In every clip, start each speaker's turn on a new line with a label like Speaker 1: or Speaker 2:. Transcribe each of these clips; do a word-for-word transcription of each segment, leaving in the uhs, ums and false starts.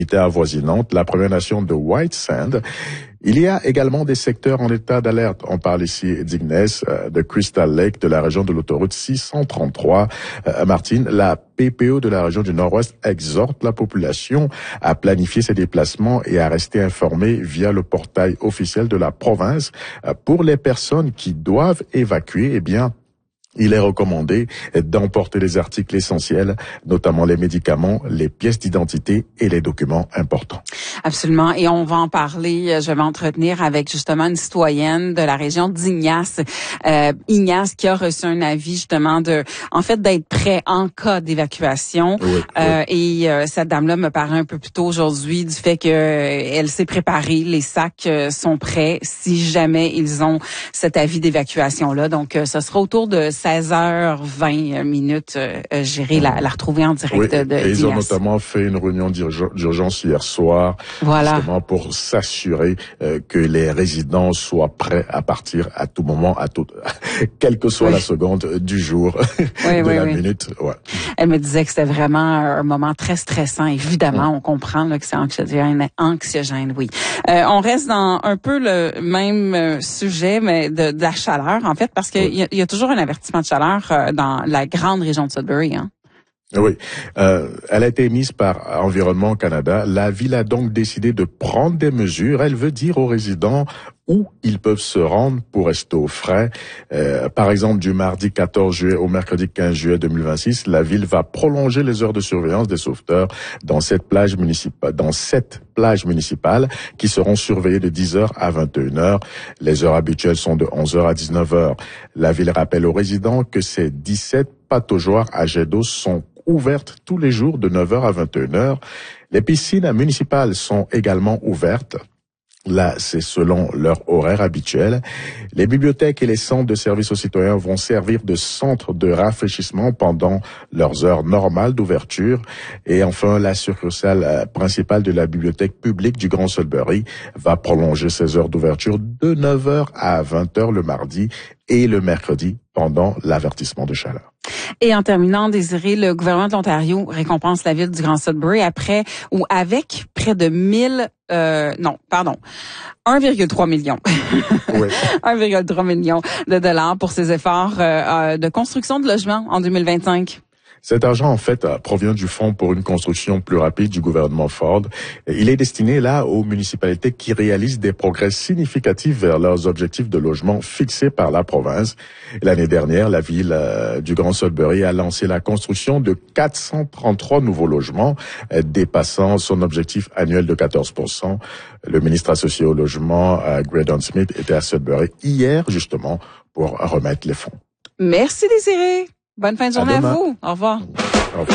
Speaker 1: avoisinante, la première nation de White Sand. Il y a également des secteurs en état d'alerte. On parle ici d'Ignes, de Crystal Lake, de la région de l'autoroute six cent trente-trois. Euh, Martine, la P P O de la région du Nord-Ouest exhorte la population à planifier ses déplacements et à rester informée via le portail officiel de la province. Euh, pour les personnes qui doivent évacuer, eh bien, il est recommandé d'emporter les articles essentiels, notamment les médicaments, les pièces d'identité et les documents importants.
Speaker 2: Absolument. Et on va en parler. Je vais m'entretenir avec justement une citoyenne de la région d'Ignace. Euh, Ignace qui a reçu un avis justement de, en fait, d'être prêt en cas d'évacuation.
Speaker 1: Oui,
Speaker 2: euh,
Speaker 1: oui.
Speaker 2: Et euh, cette dame-là me parlait un peu plus tôt aujourd'hui du fait que euh, elle s'est préparée. Les sacs euh, sont prêts si jamais ils ont cet avis d'évacuation-là. Donc, euh, ce sera autour de seize heures vingt minutes. Euh, J'irai la, la retrouver en direct
Speaker 1: oui,
Speaker 2: de, de
Speaker 1: et ils ont
Speaker 2: d'Ignace.
Speaker 1: notamment fait une réunion d'urgence hier soir,
Speaker 2: Voilà.
Speaker 1: justement pour s'assurer euh, que les résidents soient prêts à partir à tout moment, à tout, quelle que soit
Speaker 2: oui.
Speaker 1: la seconde du jour,
Speaker 2: oui,
Speaker 1: de
Speaker 2: oui,
Speaker 1: la
Speaker 2: oui.
Speaker 1: minute. Ouais.
Speaker 2: Elle me disait que c'était vraiment un moment très stressant. Évidemment, on comprend là, que c'est anxiogène, anxiogène, oui. Euh, on reste dans un peu le même sujet, mais de, de la chaleur, en fait, parce qu'il y, y a toujours un avertissement de chaleur euh, dans la grande région de Sudbury, hein.
Speaker 1: Oui, euh, elle a été émise par Environnement Canada. La ville a donc décidé de prendre des mesures. Elle veut dire aux résidents où ils peuvent se rendre pour rester au frais. Euh, par exemple, du mardi quatorze juillet au mercredi quinze juillet deux mille vingt-six, la ville va prolonger les heures de surveillance des sauveteurs dans cette plage municipale, dans cette plage municipale qui seront surveillées de dix heures à vingt et une heures. Les heures habituelles sont de onze heures à dix-neuf heures. La ville rappelle aux résidents que ces dix-sept pataugeoires à jet d'eau sont ouvertes tous les jours de neuf heures à vingt et une heures. Les piscines municipales sont également ouvertes. Là, c'est selon leur horaire habituel. Les bibliothèques et les centres de services aux citoyens vont servir de centres de rafraîchissement pendant leurs heures normales d'ouverture. Et enfin, la succursale principale de la bibliothèque publique du Grand Sudbury va prolonger ses heures d'ouverture de neuf heures à vingt heures le mardi et le mercredi pendant l'avertissement de chaleur.
Speaker 2: Et en terminant, Désiré, le gouvernement de l'Ontario récompense la ville du Grand Sudbury après ou avec près de mille, euh, non, pardon, un virgule trois million.
Speaker 1: Oui.
Speaker 2: un virgule trois million de dollars pour ses efforts euh, de construction de logements en deux mille vingt-cinq.
Speaker 1: Cet argent, en fait, provient du Fonds pour une construction plus rapide du gouvernement Ford. Il est destiné, là, aux municipalités qui réalisent des progrès significatifs vers leurs objectifs de logement fixés par la province. L'année dernière, la ville euh, du Grand Sudbury a lancé la construction de quatre cent trente-trois nouveaux logements, euh, dépassant son objectif annuel de quatorze pour cent. Le ministre associé au logement, euh, Graydon Smith, était à Sudbury hier, justement, pour remettre les fonds.
Speaker 2: Merci, Désiré. Bonne fin de journée à,
Speaker 1: à
Speaker 2: vous. Au revoir.
Speaker 1: Au revoir.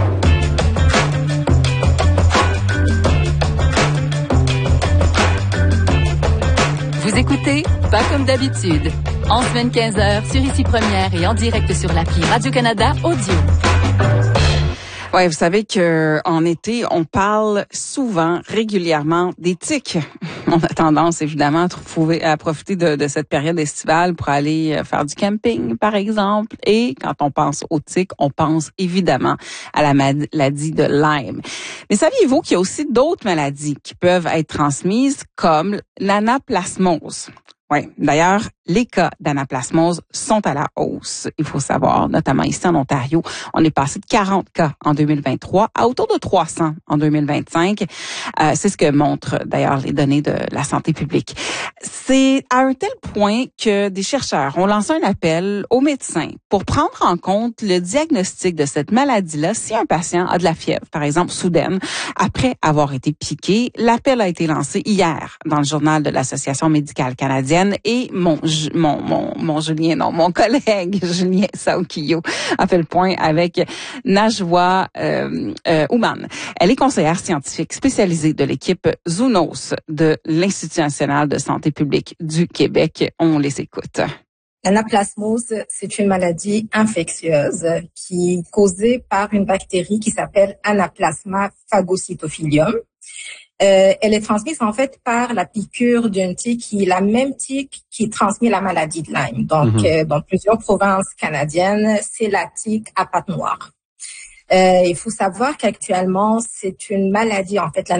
Speaker 3: Vous écoutez Pas comme d'habitude. En semaine quinze heures sur Ici Première et en direct sur l'appli Radio-Canada Audio.
Speaker 2: Ouais, vous savez que en été, on parle souvent, régulièrement d'éthique. On a tendance, évidemment, à, trouver, à profiter de, de cette période estivale pour aller faire du camping, par exemple. Et quand on pense aux tiques, on pense évidemment à la maladie de Lyme. Mais saviez-vous qu'il y a aussi d'autres maladies qui peuvent être transmises, comme l'anaplasmose? Oui, d'ailleurs, les cas d'anaplasmose sont à la hausse, il faut savoir, notamment ici en Ontario. On est passé de quarante cas en deux mille vingt-trois à autour de trois cents en deux mille vingt-cinq. Euh, c'est ce que montrent d'ailleurs les données de la santé publique. C'est à un tel point que des chercheurs ont lancé un appel aux médecins pour prendre en compte le diagnostic de cette maladie-là si un patient a de la fièvre, par exemple soudaine, après avoir été piqué. L'appel a été lancé hier dans le journal de l'Association médicale canadienne et mon Mon, mon, mon Julien, non, mon collègue Julien Saukio a fait le point avec Najwa euh, euh, Ouman. Elle est conseillère scientifique spécialisée de l'équipe Zoonos de l'Institut national de santé publique du Québec. On les écoute.
Speaker 4: L'anaplasmose, c'est une maladie infectieuse qui est causée par une bactérie qui s'appelle Anaplasma phagocytophilium. Euh, elle est transmise en fait par la piqûre d'une tique qui est la même tique qui transmet la maladie de Lyme. Donc, mm-hmm. euh, dans plusieurs provinces canadiennes, c'est la tique à pattes noires. Euh, il faut savoir qu'actuellement, c'est une maladie, en fait, la